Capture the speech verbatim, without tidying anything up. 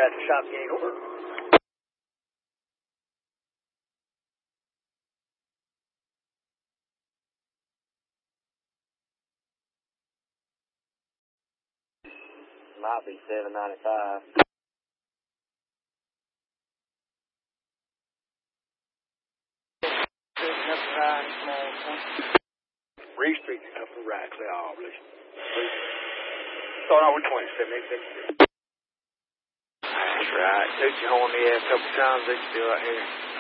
at the shop gate, over. Might be seven ninety-five. Restrict up the right, say all, please. Start out with twenty-seven eighty-six. That's right. Toot your horn the air a couple times, they can do right here.